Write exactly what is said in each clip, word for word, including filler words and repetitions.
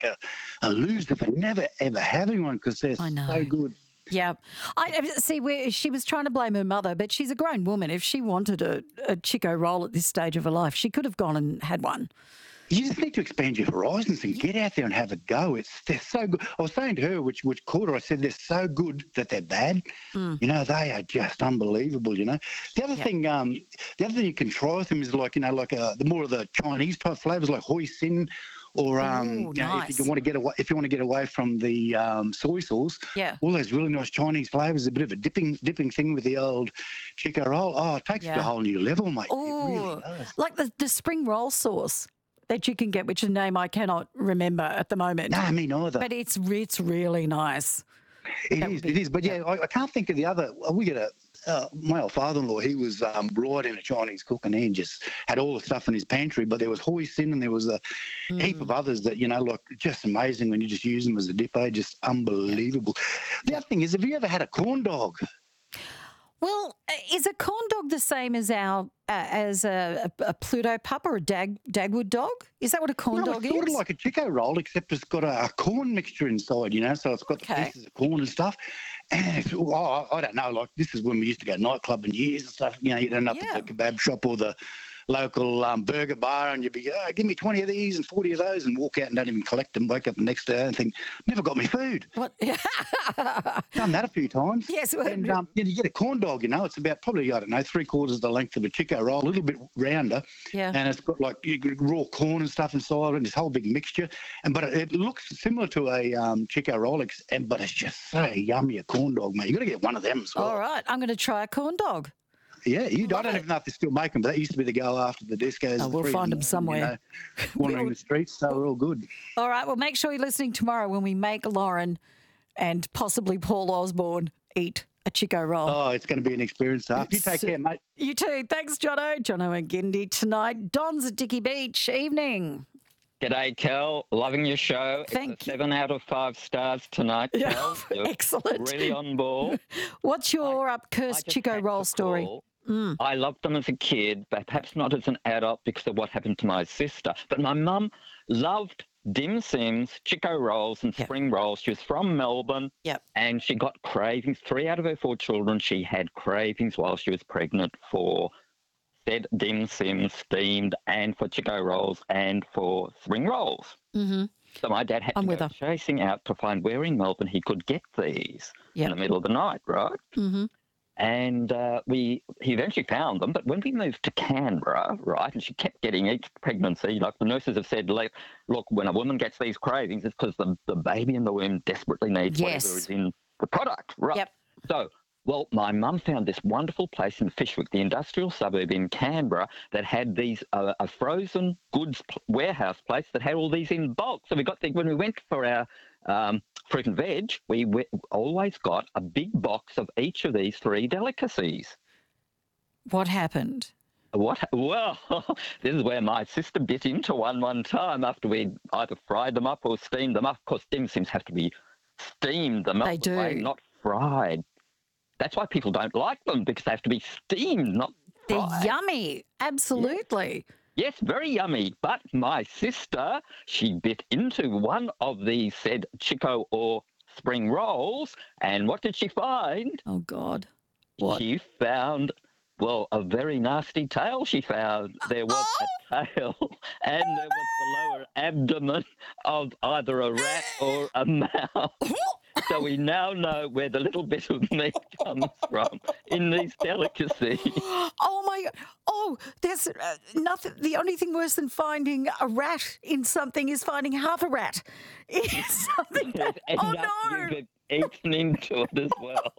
a, a loser for never, ever having one because they're I know. so good. Yeah. I see where she was trying to blame her mother, but she's a grown woman. If she wanted a, a Chico roll at this stage of her life, she could have gone and had one. You just need to expand your horizons and get out there and have a go. It's they're so good. I was saying to her, which which caught her, I said they're so good that they're bad. Mm. You know, they are just unbelievable. You know, the other Yep. thing, um, the other thing you can try with them is like you know, like uh, the more of the Chinese type flavors, like hoisin, or um, Ooh, you know, nice. if you want to get away, if you want to get away from the um, soy sauce, Yeah. all those really nice Chinese flavors, a bit of a dipping dipping thing with the old Chico roll. Oh, it takes it to Yeah. a whole new level, mate. It Oh, really does. like the, the spring roll sauce that you can get, which is a name I cannot remember at the moment. No, me neither. But it's it's really nice. It That is, would be- it is. But yeah, I, I can't think of the other. We get a uh, my old father-in-law. He was um, right in a Chinese cook, and he just had all the stuff in his pantry. But there was hoisin, and there was a heap Mm. of others that you know, like just amazing when you just use them as a dip. Eh? Just unbelievable. The other thing is, have you ever had a corn dog? Well, uh, is a corn dog the same as our uh, as a, a, a Pluto pup or a dag, Dagwood dog? Is that what a corn No, dog it's sort is? of like a Chico roll, except it's got a, a corn mixture inside, you know, so it's got Okay. the pieces of corn and stuff. And it's, oh, I I don't know, like this is when we used to go nightclub and years and stuff, you know, you'd end up Yeah. at the kebab shop or the local um, burger bar and you'd be, oh, give me twenty of these and forty of those and walk out and don't even collect them, wake up the next day and think, never got me food. What? Done that a few times. Yes, well, And um, you, know, you get a corn dog, you know, it's about probably, I don't know, three quarters of the length of a Chico roll, a little bit rounder. Yeah. And it's got like you get raw corn and stuff inside and this whole big mixture. And But it, it looks similar to a um, Chico roll, ex- and but it's just so yummy, a corn dog, mate. You've got to get one of them as well. All right, I'm going to try a corn dog. Yeah, you, I Love don't it. even know if they still make them, but that used to be the go after the discos. Oh, and we'll freezing find 'em them, somewhere. You know, wandering the streets, so we're all good. All right, well, make sure you're listening tomorrow when we make Lauren and possibly Paul Osborne eat a Chico roll. Oh, it's going to be an experience. After. You take care, mate. You too. Thanks, Jono. Jono and Gindi tonight. Don's at Dicky Beach. Evening. G'day, Kel. Loving your show. Thank it's you. a seven out of five stars tonight, Yeah, Kel. You're excellent. Really on board. What's your up I cursed just Chico had roll to story? call. I loved them as a kid, but perhaps not as an adult because of what happened to my sister. But my mum loved dim sims, Chico rolls and Yep. spring rolls. She was from Melbourne. Yep. And she got cravings. Three out of her four children, she had cravings while she was pregnant for said dim sims, steamed, and for Chico rolls and for spring rolls. Mm-hmm. So my dad had I'm to with go her. chasing out to find where in Melbourne he could get these Yep. in the middle of the night, right? Mm-hmm. And uh, we he eventually found them. But when we moved to Canberra, right, and she kept getting each pregnancy, like the nurses have said, like, look, when a woman gets these cravings, it's because the, the baby in the womb desperately needs Yes. whatever is in the product, right? Yep. So, well, my mum found this wonderful place in Fishwick, the industrial suburb in Canberra, that had these uh, a frozen goods p- warehouse place that had all these in bulk. So we got the, when we went for our um, fruit and veg, we w- always got a big box of each of these three delicacies. What happened? What? Well, this is where my sister bit into one one time after we'd either fried them up or steamed them up. Of course, dim sims have to be steamed them up, They do. way, not fried. That's why people don't like them, because they have to be steamed, not They're fried. yummy. Absolutely. Yes, very yummy. But my sister, she bit into one of these said Chico or spring rolls, and what did she find? Oh, God. What? She found, well, a very nasty tail she found. There was a tail and there was the lower abdomen of either a rat or a mouse. So we now know where the little bit of meat comes from in these delicacies. Oh, my God. Oh, there's uh, nothing. The only thing worse than finding a rat in something is finding half a rat in something. That, And oh, that no. you've eaten into it as well.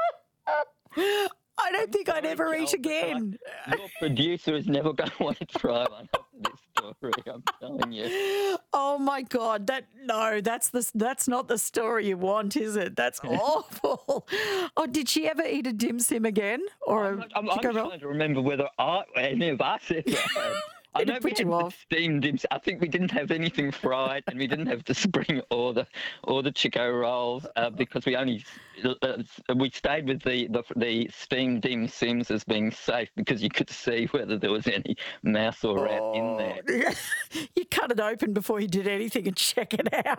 I don't think I'd ever eat Kel, again. Your producer is never going to want to try one after this story, I'm telling you. Oh my God! That no, that's the that's not the story you want, is it? That's awful. Oh, did she ever eat a dim sim again or I'm, a I'm, I'm Chico roll? trying to remember whether I, any of us ever had. I It'd know we put had you the off. steamed dims. I think we didn't have anything fried, and we didn't have the spring or the or the Chico rolls uh, because we only uh, we stayed with the, the the steamed dim sims as being safe because you could see whether there was any mouse or rat in Oh, there. you cut it open before you did anything and check it out.